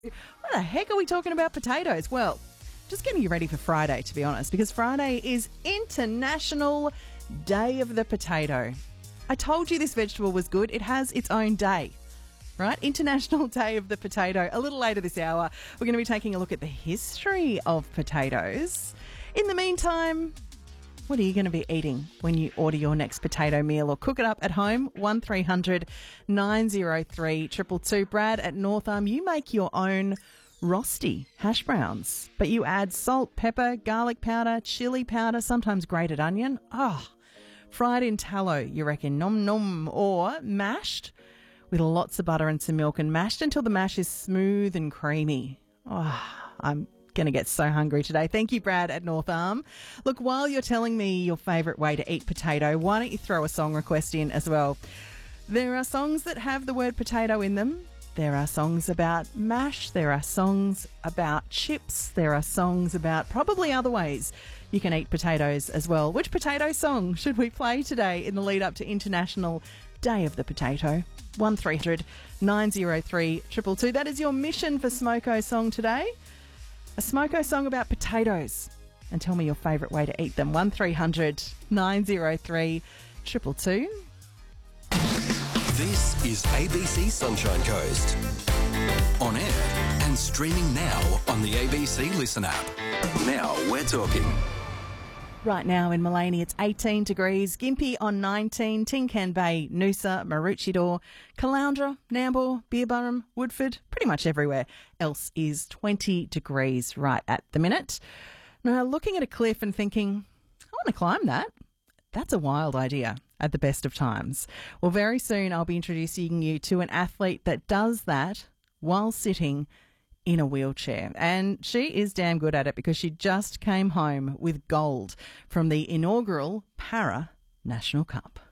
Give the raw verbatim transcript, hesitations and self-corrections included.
What the heck are we talking about potatoes? Well, just getting you ready for Friday, to be honest, because Friday is International Day of the Potato. I told you this vegetable was good. It has its own day, right? International Day of the Potato. A little later this hour, we're going to be taking a look at the history of potatoes. In the meantime, what are you going to be eating when you order your next potato meal or cook it up at home? one three hundred nine oh three two two two. Brad at North Arm, you make your own rosti hash browns, but you add salt, pepper, garlic powder, chili powder, sometimes grated onion. Oh, fried in tallow, you reckon? Nom nom. Or mashed with lots of butter and some milk and mashed until the mash is smooth and creamy. Oh, I'm going to get so hungry today. Thank you, Brad at North Arm. Look, while you're telling me your favourite way to eat potato, why don't you throw a song request in as well? There are songs that have the word potato in them. There are songs about mash. There are songs about chips. There are songs about probably other ways you can eat potatoes as well. Which potato song should we play today in the lead up to International Day of the Potato? one three hundred nine oh three two two two. That is your mission for Smoko Song today. A Smoko song about potatoes. And tell me your favourite way to eat them. one three hundred nine oh three two two two. This is A B C Sunshine Coast. On air and streaming now on the A B C Listen app. Now we're talking. Right now in Maleny, it's eighteen degrees. Gympie on nineteen. Tincan Bay, Noosa, Maroochydore, Caloundra, Nambour, Beerburrum, Woodford, pretty much everywhere else is twenty degrees right at the minute. Now, looking at a cliff and thinking, I want to climb that. That's a wild idea at the best of times. Well, very soon I'll be introducing you to an athlete that does that while sitting in a wheelchair. And she is damn good at it because she just came home with gold from the inaugural Para National Cup.